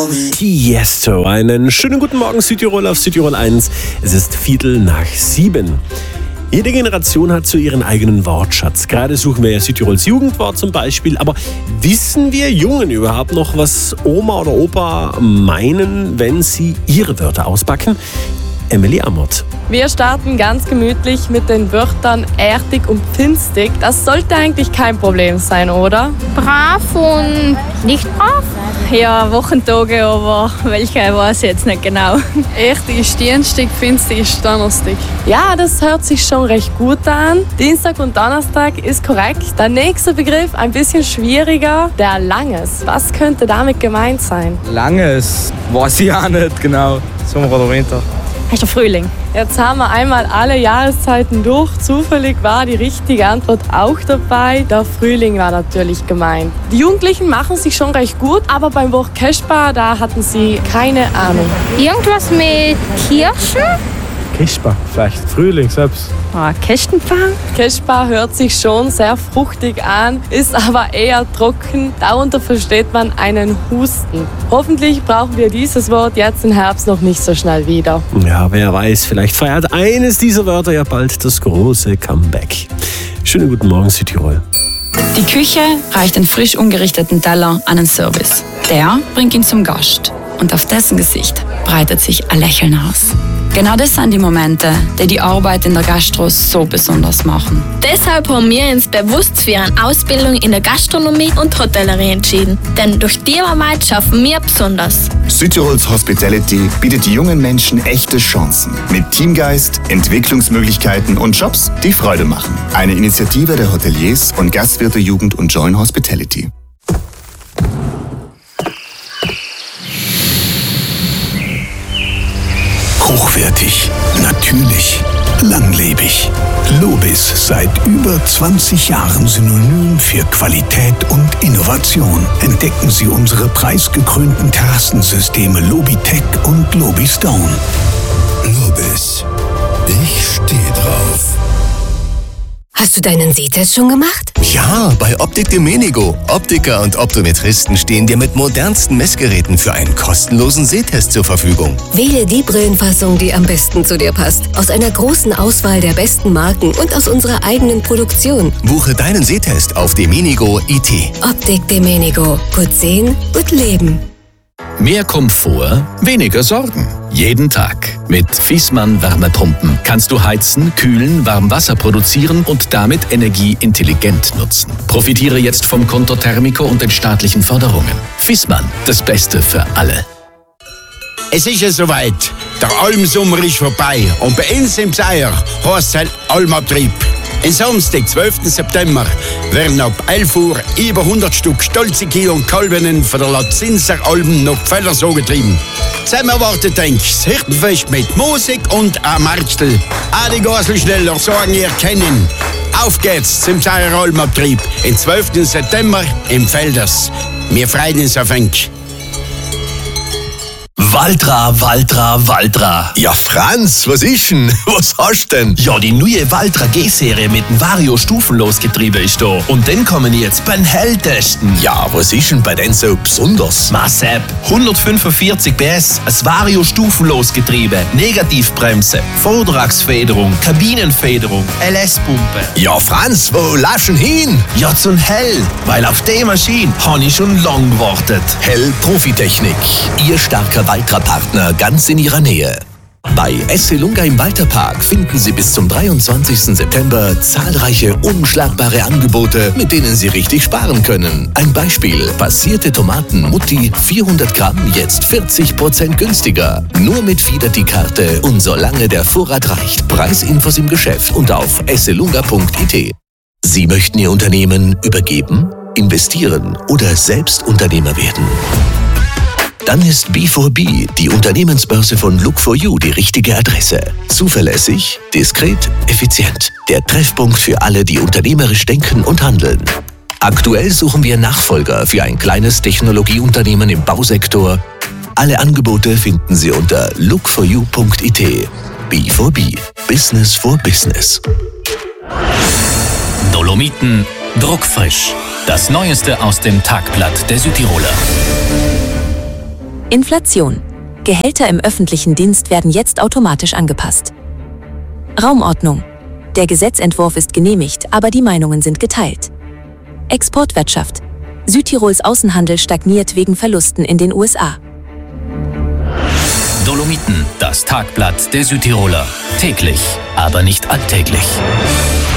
Tiesto, einen schönen guten Morgen Südtirol auf Südtirol 1. Es ist 6:15. Jede Generation hat so ihren eigenen Wortschatz. Gerade suchen wir ja Südtirols Jugendwort zum Beispiel. Aber wissen wir Jungen überhaupt noch, was Oma oder Opa meinen, wenn sie ihre Wörter auspacken? Emily Amott. Wir starten ganz gemütlich mit den Wörtern erdig und finstig. Das sollte eigentlich kein Problem sein, oder? Brav und nicht brav? Ja, Wochentage, aber welche weiß ich jetzt nicht genau. Erdig ist Dienstag, finstig ist Donnerstag. Ja, das hört sich schon recht gut an. Dienstag und Donnerstag ist korrekt. Der nächste Begriff, ein bisschen schwieriger, der Langes. Was könnte damit gemeint sein? Langes, weiß ich auch nicht genau. Sommer oder Winter. Ist der Frühling. Jetzt haben wir einmal alle Jahreszeiten durch. Zufällig war die richtige Antwort auch dabei. Der Frühling war natürlich gemeint. Die Jugendlichen machen sich schon recht gut, aber beim Wort Keschbar, da hatten sie keine Ahnung. Irgendwas mit Kirschen? Keschbar, vielleicht Frühling selbst. Kästenfang? Keschbar hört sich schon sehr fruchtig an, ist aber eher trocken. Darunter versteht man einen Husten. Hoffentlich brauchen wir dieses Wort jetzt im Herbst noch nicht so schnell wieder. Ja, wer weiß, vielleicht feiert eines dieser Wörter ja bald das große Comeback. Schönen guten Morgen Südtirol. Die Küche reicht den frisch ungerichteten Teller an den Service. Der bringt ihn zum Gast und auf dessen Gesicht breitet sich ein Lächeln aus. Genau das sind die Momente, die die Arbeit in der Gastro so besonders machen. Deshalb haben wir uns bewusst für eine Ausbildung in der Gastronomie und Hotellerie entschieden. Denn durch die Arbeit schaffen wir besonders. Südtirols Hospitality bietet jungen Menschen echte Chancen. Mit Teamgeist, Entwicklungsmöglichkeiten und Jobs, die Freude machen. Eine Initiative der Hoteliers und Gastwirte Jugend und Join Hospitality. Hochwertig, natürlich, langlebig. Lobis, seit über 20 Jahren Synonym für Qualität und Innovation. Entdecken Sie unsere preisgekrönten Terrassensysteme Lobitech und Lobistone. Lobis, ich stehe drauf. Hast du deinen Sehtest schon gemacht? Ja, bei Optik Domenico. Optiker und Optometristen stehen dir mit modernsten Messgeräten für einen kostenlosen Sehtest zur Verfügung. Wähle die Brillenfassung, die am besten zu dir passt. Aus einer großen Auswahl der besten Marken und aus unserer eigenen Produktion. Buche deinen Sehtest auf Domenico.it. Optik Domenico. Gut sehen, gut leben. Mehr Komfort, weniger Sorgen. Jeden Tag. Mit Viessmann Wärmepumpen kannst du heizen, kühlen, Warmwasser produzieren und damit Energie intelligent nutzen. Profitiere jetzt vom Konto Thermico und den staatlichen Förderungen. Viessmann, das Beste für alle. Es ist ja soweit. Der Almsommer ist vorbei und bei uns im Seier heißt es halt Almabtrieb. Am Samstag, 12. September, werden ab 11 Uhr über 100 Stück stolze Kühe und Kalbinnen von der Lazinser Alben nach Pfeller so getrieben. Zusammen erwartet das Hirtenfest mit Musik und am Marktel. Auch die Gaselschneller sagen ihr kennen. Auf geht's zum Seier Almabtrieb am 12. September im Felders. Wir freuen uns auf euch. Valtra. Ja, Franz, was ist denn? Was hast denn? Ja, die neue Valtra G-Serie mit dem Vario Stufenlosgetriebe ist da. Und den kann man jetzt beim Hell testen. Ja, was ist denn bei denn so besonders? Sepp, 145 PS, ein Vario Stufenlosgetriebe, Negativbremse, Vorderachsfederung, Kabinenfederung, LS-Pumpe. Ja, Franz, wo laufst du denn hin? Ja, zum Hell, weil auf die Maschine habe ich schon lang gewartet. Hell Profitechnik, Ihr starker Valtra-Partner ganz in Ihrer Nähe. Bei Esselunga im Walterpark finden Sie bis zum 23. September zahlreiche unschlagbare Angebote, mit denen Sie richtig sparen können. Ein Beispiel: passierte Tomaten Mutti 400 Gramm jetzt 40% günstiger. Nur mit Fidelity-Karte und solange der Vorrat reicht. Preisinfos im Geschäft und auf esselunga.it. Sie möchten Ihr Unternehmen übergeben, investieren oder selbst Unternehmer werden? Dann ist B4B, die Unternehmensbörse von Look4You, die richtige Adresse. Zuverlässig, diskret, effizient. Der Treffpunkt für alle, die unternehmerisch denken und handeln. Aktuell suchen wir Nachfolger für ein kleines Technologieunternehmen im Bausektor. Alle Angebote finden Sie unter look4you.it. B4B, Business for Business. Dolomiten druckfrisch. Das Neueste aus dem Tagblatt der Südtiroler. Inflation. Gehälter im öffentlichen Dienst werden jetzt automatisch angepasst. Raumordnung. Der Gesetzentwurf ist genehmigt, aber die Meinungen sind geteilt. Exportwirtschaft. Südtirols Außenhandel stagniert wegen Verlusten in den USA. Dolomiten, das Tagblatt der Südtiroler. Täglich, aber nicht alltäglich.